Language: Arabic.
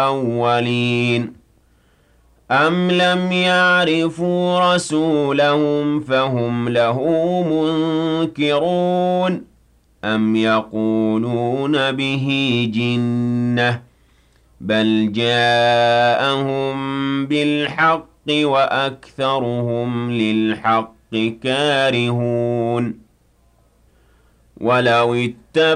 الأولين أم لم يعرفوا رسولهم فهم له منكرون أم يقولون به جنة بل جاءهم بالحق وأكثرهم للحق كارهون ولو اتبعوا